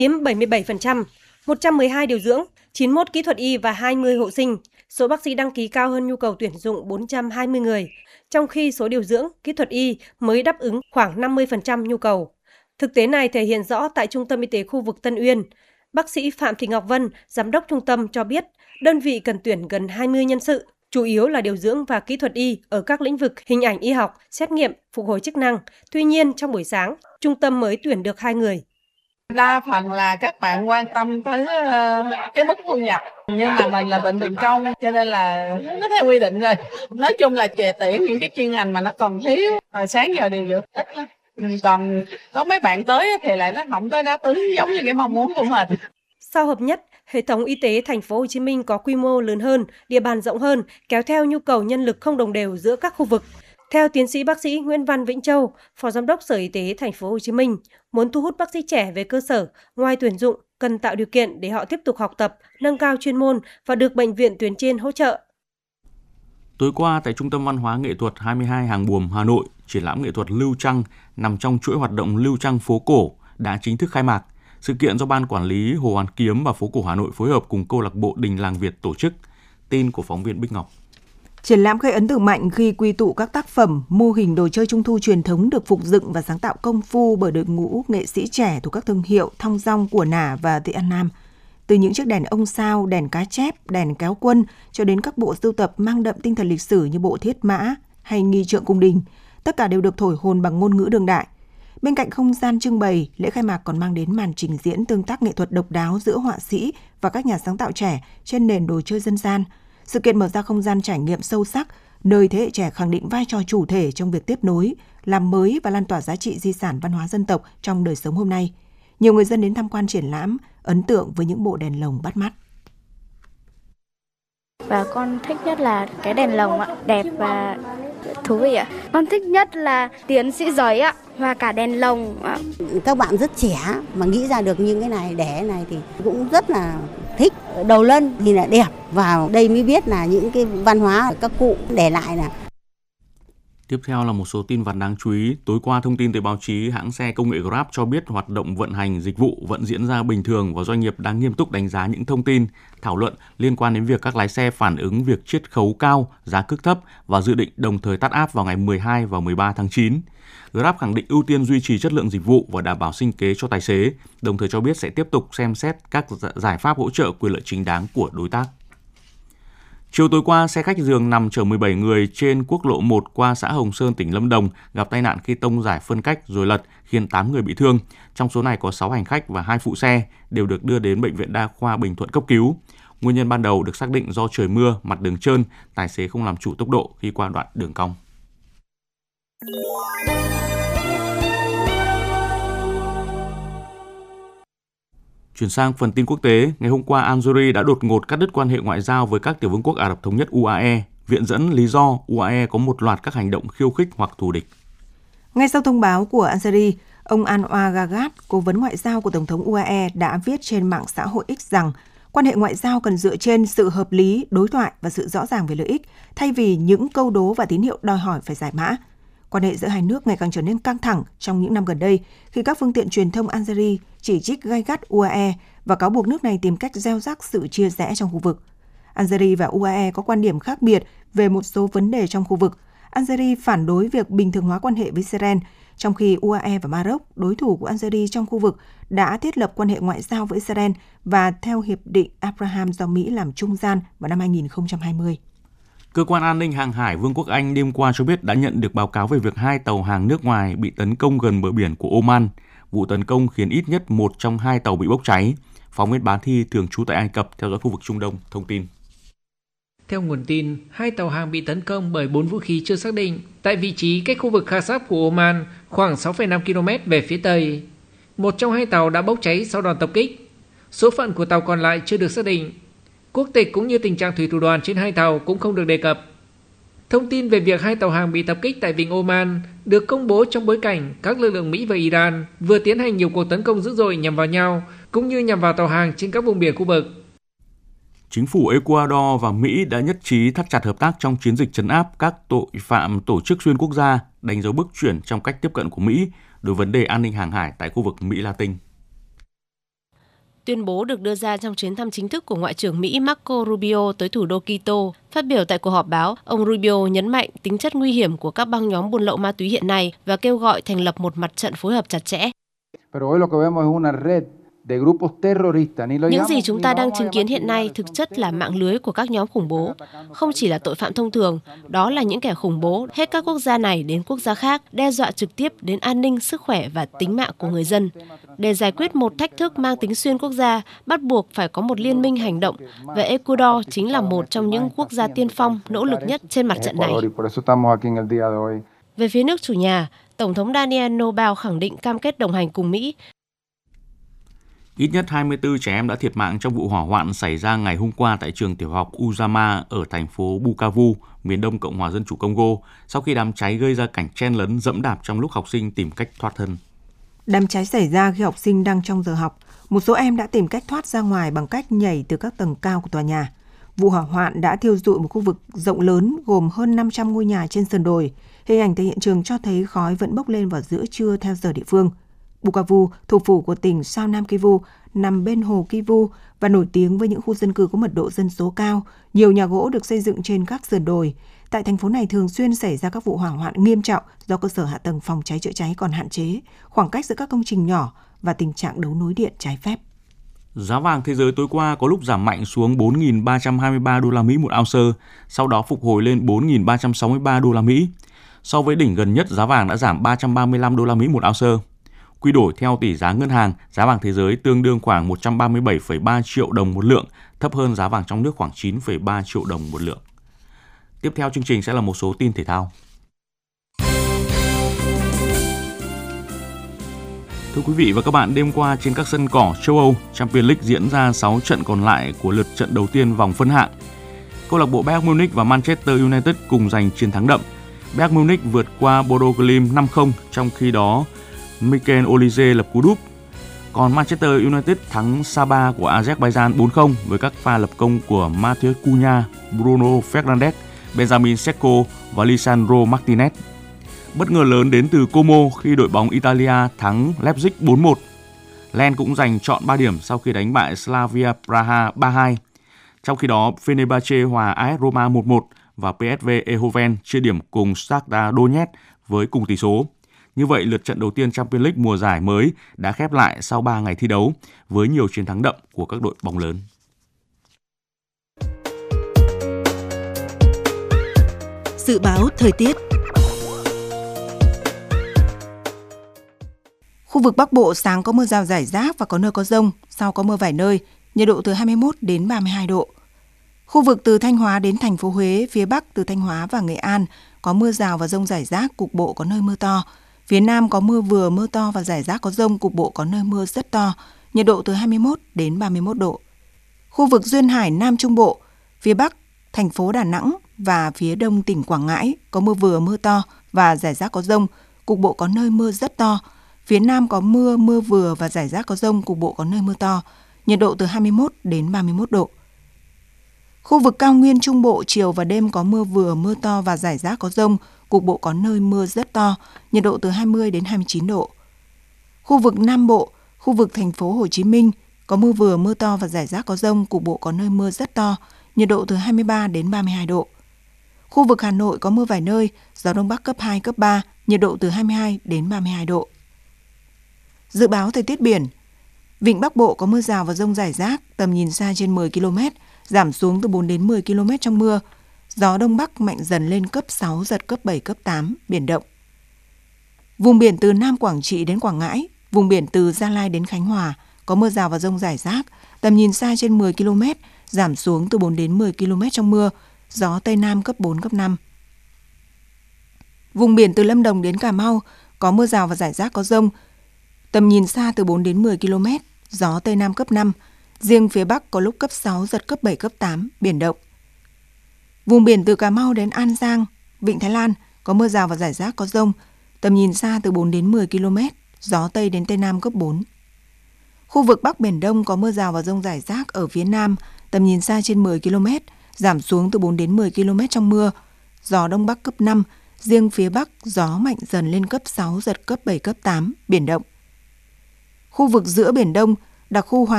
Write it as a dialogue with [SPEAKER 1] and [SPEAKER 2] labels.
[SPEAKER 1] chiếm 77%, 112 điều dưỡng, 91 kỹ thuật y và 20 hộ sinh. Số bác sĩ đăng ký cao hơn nhu cầu tuyển dụng 420 người, trong khi số điều dưỡng, kỹ thuật y mới đáp ứng khoảng 50% nhu cầu. Thực tế này thể hiện rõ tại Trung tâm Y tế khu vực Tân Uyên. Bác sĩ Phạm Thị Ngọc Vân, giám đốc trung tâm cho biết, đơn vị cần tuyển gần 20 nhân sự, chủ yếu là điều dưỡng và kỹ thuật y ở các lĩnh vực hình ảnh y học, xét nghiệm, phục hồi chức năng. Tuy nhiên, trong buổi sáng, trung tâm mới tuyển được 2 người.
[SPEAKER 2] Đa phần là các bạn quan tâm tới cái mức thu nhập, nhưng mà mình là bệnh viện công cho nên là nó theo quy định rồi. Nói chung là tuyển những cái chuyên ngành mà nó còn thiếu, hồi sáng giờ điều dưỡng ít lắm. Còn có mấy bạn tới thì lại nó không tới đáp ứng giống như cái mong muốn của mình.
[SPEAKER 1] Sau hợp nhất, hệ thống y tế thành phố Hồ Chí Minh có quy mô lớn hơn, địa bàn rộng hơn, kéo theo nhu cầu nhân lực không đồng đều giữa các khu vực. Theo tiến sĩ bác sĩ Nguyễn Văn Vĩnh Châu, Phó Giám đốc Sở Y tế thành phố Hồ Chí Minh, muốn thu hút bác sĩ trẻ về cơ sở, ngoài tuyển dụng cần tạo điều kiện để họ tiếp tục học tập, nâng cao chuyên môn và được bệnh viện tuyến trên hỗ trợ.
[SPEAKER 3] Tối qua tại Trung tâm Văn hóa Nghệ thuật 22 Hàng Buồm, Hà Nội, triển lãm nghệ thuật Lưu Trăng nằm trong chuỗi hoạt động Lưu Trăng phố cổ đã chính thức khai mạc. Sự kiện do Ban Quản lý Hồ Hoàn Kiếm và Phố cổ Hà Nội phối hợp cùng câu lạc bộ Đình Làng Việt tổ chức. Tin của phóng viên Bích Ngọc.
[SPEAKER 4] Triển lãm gây ấn tượng mạnh khi quy tụ các tác phẩm, mô hình đồ chơi Trung thu truyền thống được phục dựng và sáng tạo công phu bởi đội ngũ nghệ sĩ trẻ thuộc các thương hiệu Thong Dong, Của Nả và Tị An Nam. Từ những chiếc đèn ông sao, đèn cá chép, đèn kéo quân cho đến các bộ sưu tập mang đậm tinh thần lịch sử như bộ Thiết Mã hay Nghi Trượng Cung Đình, tất cả đều được thổi hồn bằng ngôn ngữ đương đại. Bên cạnh không gian trưng bày, lễ khai mạc còn mang đến màn trình diễn tương tác nghệ thuật độc đáo giữa họa sĩ và các nhà sáng tạo trẻ trên nền đồ chơi dân gian. Sự kiện mở ra không gian trải nghiệm sâu sắc, nơi thế hệ trẻ khẳng định vai trò chủ thể trong việc tiếp nối, làm mới và lan tỏa giá trị di sản văn hóa dân tộc trong đời sống hôm nay. Nhiều người dân đến tham quan triển lãm, ấn tượng với những bộ đèn lồng bắt mắt.
[SPEAKER 5] Và con thích nhất là cái đèn lồng ạ, đẹp và thú vị ạ. Con thích nhất là tiến sĩ giỏi ạ và cả đèn lồng ạ.
[SPEAKER 6] Các bạn rất trẻ mà nghĩ ra được những cái này đẻ này thì cũng rất là thích. Đầu lân thì là đẹp, vào đây mới biết là những cái văn hóa các cụ để lại là.
[SPEAKER 3] Tiếp theo là một số tin vắn đáng chú ý. Tối qua, thông tin từ báo chí, hãng xe công nghệ Grab cho biết hoạt động vận hành dịch vụ vẫn diễn ra bình thường và doanh nghiệp đang nghiêm túc đánh giá những thông tin, thảo luận liên quan đến việc các lái xe phản ứng việc chiết khấu cao, giá cước thấp và dự định đồng thời tắt app vào ngày 12 và 13 tháng 9. Grab khẳng định ưu tiên duy trì chất lượng dịch vụ và đảm bảo sinh kế cho tài xế, đồng thời cho biết sẽ tiếp tục xem xét các giải pháp hỗ trợ quyền lợi chính đáng của đối tác. Chiều tối qua, xe khách giường nằm chở 17 người trên quốc lộ 1 qua xã Hồng Sơn, tỉnh Lâm Đồng gặp tai nạn khi tông giải phân cách rồi lật, khiến 8 người bị thương. Trong số này có 6 hành khách và 2 phụ xe, đều được đưa đến Bệnh viện Đa khoa Bình Thuận cấp cứu. Nguyên nhân ban đầu được xác định do trời mưa, mặt đường trơn, tài xế không làm chủ tốc độ khi qua đoạn đường cong. Chuyển sang phần tin quốc tế, ngày hôm qua Algeria đã đột ngột cắt đứt quan hệ ngoại giao với các tiểu vương quốc Ả Rập Thống nhất UAE, viện dẫn lý do UAE có một loạt các hành động khiêu khích hoặc thù địch.
[SPEAKER 4] Ngay sau thông báo của Algeria, ông Anwar Gagat, cố vấn ngoại giao của Tổng thống UAE đã viết trên mạng xã hội X rằng quan hệ ngoại giao cần dựa trên sự hợp lý, đối thoại và sự rõ ràng về lợi ích, thay vì những câu đố và tín hiệu đòi hỏi phải giải mã. Quan hệ giữa hai nước ngày càng trở nên căng thẳng trong những năm gần đây khi các phương tiện truyền thông Algeria chỉ trích gay gắt UAE và cáo buộc nước này tìm cách gieo rắc sự chia rẽ trong khu vực. Algeria và UAE có quan điểm khác biệt về một số vấn đề trong khu vực. Algeria phản đối việc bình thường hóa quan hệ với Israel, trong khi UAE và Maroc, đối thủ của Algeria trong khu vực, đã thiết lập quan hệ ngoại giao với Israel và theo Hiệp định Abraham do Mỹ làm trung gian vào năm 2020.
[SPEAKER 3] Cơ quan an ninh hàng hải Vương quốc Anh đêm qua cho biết đã nhận được báo cáo về việc 2 tàu hàng nước ngoài bị tấn công gần bờ biển của Oman. Vụ tấn công khiến ít nhất 1 trong 2 tàu bị bốc cháy. Phóng viên Bá Thi thường trú tại Ai Cập theo dõi khu vực Trung Đông thông tin.
[SPEAKER 7] Theo nguồn tin, 2 tàu hàng bị tấn công bởi 4 vũ khí chưa xác định tại vị trí cách khu vực Khashab của Oman khoảng 6,5 km về phía tây. Một trong 2 tàu đã bốc cháy sau đòn tập kích. Số phận của tàu còn lại chưa được xác định. Quốc tịch cũng như tình trạng thủy thủ đoàn trên 2 tàu cũng không được đề cập. Thông tin về việc 2 tàu hàng bị tập kích tại vịnh Oman được công bố trong bối cảnh các lực lượng Mỹ và Iran vừa tiến hành nhiều cuộc tấn công dữ dội nhằm vào nhau, cũng như nhằm vào tàu hàng trên các vùng biển khu vực.
[SPEAKER 3] Chính phủ Ecuador và Mỹ đã nhất trí thắt chặt hợp tác trong chiến dịch trấn áp các tội phạm tổ chức xuyên quốc gia, đánh dấu bước chuyển trong cách tiếp cận của Mỹ đối với vấn đề an ninh hàng hải tại khu vực Mỹ Latin.
[SPEAKER 1] Tuyên bố được đưa ra trong chuyến thăm chính thức của Ngoại trưởng Mỹ Marco Rubio tới thủ đô Quito. Phát biểu tại cuộc họp báo, ông Rubio nhấn mạnh tính chất nguy hiểm của các băng nhóm buôn lậu ma túy hiện nay và kêu gọi thành lập một mặt trận phối hợp chặt chẽ. Những gì chúng ta đang chứng kiến hiện nay thực chất là mạng lưới của các nhóm khủng bố. Không chỉ là tội phạm thông thường, đó là những kẻ khủng bố hết các quốc gia này đến quốc gia khác, đe dọa trực tiếp đến an ninh, sức khỏe và tính mạng của người dân. Để giải quyết một thách thức mang tính xuyên quốc gia, bắt buộc phải có một liên minh hành động, và Ecuador chính là một trong những quốc gia tiên phong nỗ lực nhất trên mặt trận này. Về phía nước chủ nhà, Tổng thống Daniel Noboa khẳng định cam kết đồng hành cùng Mỹ.
[SPEAKER 3] Ít nhất 24 trẻ em đã thiệt mạng trong vụ hỏa hoạn xảy ra ngày hôm qua tại trường tiểu học Uzama ở thành phố Bukavu, miền đông Cộng hòa Dân chủ Congo, sau khi đám cháy gây ra cảnh chen lấn dẫm đạp trong lúc học sinh tìm cách thoát thân.
[SPEAKER 4] Đám cháy xảy ra khi học sinh đang trong giờ học. Một số em đã tìm cách thoát ra ngoài bằng cách nhảy từ các tầng cao của tòa nhà. Vụ hỏa hoạn đã thiêu rụi một khu vực rộng lớn gồm hơn 500 ngôi nhà trên sườn đồi. Hình ảnh tại hiện trường cho thấy khói vẫn bốc lên vào giữa trưa theo giờ địa phương. Bukavu, thủ phủ của tỉnh Sao Nam Kivu, nằm bên hồ Kivu và nổi tiếng với những khu dân cư có mật độ dân số cao, nhiều nhà gỗ được xây dựng trên các sườn đồi. Tại thành phố này thường xuyên xảy ra các vụ hỏa hoạn nghiêm trọng do cơ sở hạ tầng phòng cháy chữa cháy còn hạn chế, khoảng cách giữa các công trình nhỏ và tình trạng đấu nối điện trái phép.
[SPEAKER 3] Giá vàng thế giới tối qua có lúc giảm mạnh xuống 4.323 đô la Mỹ một ounce, sau đó phục hồi lên 4.363 đô la Mỹ. So với đỉnh gần nhất, giá vàng đã giảm 335 đô la Mỹ một ounce. Quy đổi theo tỷ giá ngân hàng, giá vàng thế giới tương đương khoảng 137,3 triệu đồng một lượng, thấp hơn giá vàng trong nước khoảng 9,3 triệu đồng một lượng. Tiếp theo chương trình sẽ là một số tin thể thao. Thưa quý vị và các bạn, đêm qua trên các sân cỏ châu Âu, Champions League diễn ra 6 trận còn lại của lượt trận đầu tiên vòng phân hạng. Câu lạc bộ Bayern Munich và Manchester United cùng giành chiến thắng đậm. Bayern Munich vượt qua Bodo Glimt 5-0, trong khi đó Mikel Olise lập cú đúp. Còn Manchester United thắng Saba của Azerbaijan 4-0 với các pha lập công của Matheus Cunha, Bruno Fernandes, Benjamin Sesko và Lisandro Martinez. Bất ngờ lớn đến từ Como khi đội bóng Italia thắng Leipzig 4-1. Lens cũng giành trọn 3 điểm sau khi đánh bại Slavia Praha 3-2. Trong khi đó, Fenerbahce hòa AS Roma 1-1 và PSV Eindhoven chia điểm cùng Shakhtar Donetsk với cùng tỷ số. Như vậy, lượt trận đầu tiên Champions League mùa giải mới đã khép lại sau 3 ngày thi đấu với nhiều chiến thắng đậm của các đội bóng lớn.
[SPEAKER 8] Dự báo thời tiết.
[SPEAKER 4] Khu vực Bắc Bộ sáng có mưa rào rải rác và có nơi có dông, sau có mưa vài nơi, nhiệt độ từ 21 đến 32 độ. Khu vực từ Thanh Hóa đến thành phố Huế, phía Bắc từ Thanh Hóa và Nghệ An có mưa rào và dông rải rác, cục bộ có nơi mưa to. Phía Nam có mưa vừa, mưa to và rải rác có dông, cục bộ có nơi mưa rất to, nhiệt độ từ 21 đến 31 độ. Khu vực Duyên Hải Nam Trung Bộ, phía Bắc thành phố Đà Nẵng và phía Đông tỉnh Quảng Ngãi có mưa vừa, mưa to và rải rác có dông, cục bộ có nơi mưa rất to. Phía Nam có mưa, mưa vừa và rải rác có dông, cục bộ có nơi mưa to, nhiệt độ từ 21 đến 31 độ. Khu vực Cao Nguyên Trung Bộ, chiều và đêm có mưa vừa, mưa to và rải rác có dông, cục bộ có nơi mưa rất to, nhiệt độ từ 20 đến 29 độ. Khu vực Nam Bộ, khu vực thành phố Hồ Chí Minh có mưa vừa, mưa to và rải rác có dông, cục bộ có nơi mưa rất to, nhiệt độ từ 23 đến 32 độ. Khu vực Hà Nội có mưa vài nơi, gió Đông Bắc cấp 2, cấp 3, nhiệt độ từ 22 đến 32 độ. Dự báo thời tiết biển. Vịnh Bắc Bộ có mưa rào và dông rải rác, tầm nhìn xa trên 10 km, giảm xuống từ 4 đến 10 km trong mưa. Gió Đông Bắc mạnh dần lên cấp 6, giật cấp 7, cấp 8, biển động. Vùng biển từ Nam Quảng Trị đến Quảng Ngãi, vùng biển từ Gia Lai đến Khánh Hòa có mưa rào và dông rải rác, tầm nhìn xa trên 10 km, giảm xuống từ 4 đến 10 km trong mưa, gió Tây Nam cấp 4, cấp 5. Vùng biển từ Lâm Đồng đến Cà Mau có mưa rào và rải rác có dông, tầm nhìn xa từ 4 đến 10 km, gió Tây Nam cấp 5, riêng phía Bắc có lúc cấp 6, giật cấp 7, cấp 8, biển động. Vùng biển từ Cà Mau đến An Giang, Vịnh Thái Lan có mưa rào và rải rác có dông, tầm nhìn xa từ 4 đến 10 km, gió Tây đến Tây Nam cấp 4. Khu vực Bắc Biển Đông có mưa rào và dông rải rác ở phía Nam, tầm nhìn xa trên 10 km, giảm xuống từ 4 đến 10 km trong mưa, gió Đông Bắc cấp 5, riêng phía Bắc gió mạnh dần lên cấp 6, giật cấp 7, cấp 8, biển động. Khu vực giữa Biển Đông, đặc khu Hoàng